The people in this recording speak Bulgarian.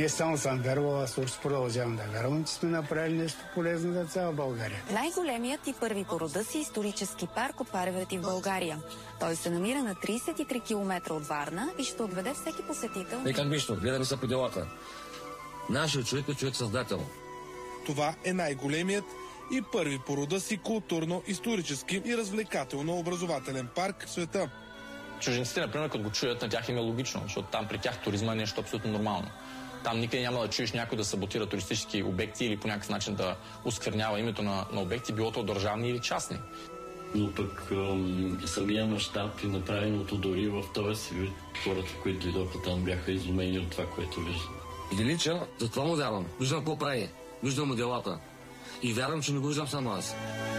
Ние само съм вярвал, аз също продължавам да вярвам, че сме направили нещо полезно за цяла България. Най-големият и първи по рода си исторически парк Опаревръти в България. Той се намира на 33 км от Варна и ще отведе всеки посетител. Как нищо, гледаме се по делата. Нашият човек е човек-създател. Това е най-големият и първи по рода си културно-исторически и развлекателно-образователен парк в света. Чужденците, например, като го чуят, на тях им е логично, защото там при тях туризма е нещо абсолютно нормално. Там никъде няма да чуеш някой да саботира туристически обекти или по някакъв начин да осквернява името на обекти, било то държавни или частни. Но пък самия мащаб и направеното дори в този си вид, хората, които дойдоха там, бяха изумени от това, което виждат. Велича, за това му вярвам. Виждам какво прави. Виждам му делата. И вярвам, че не го виждам само аз.